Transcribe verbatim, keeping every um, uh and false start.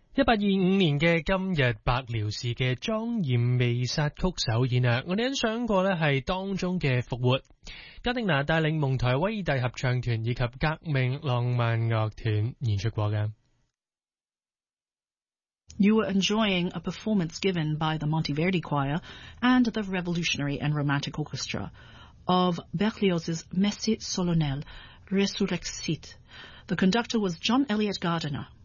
一八二五年嘅今日，白遼士嘅莊嚴彌撒曲首演啊！我哋欣賞過呢係當中嘅復活，加丁拿帶領蒙台威爾第合唱團以及革命浪漫樂團演出過嘅。 You were enjoying a performance given by the Monteverdi Choir and the Revolutionary and Romantic Orchestra of Berlioz's Messe Solennelle Resurrexit. The conductor was John Eliot Gardiner.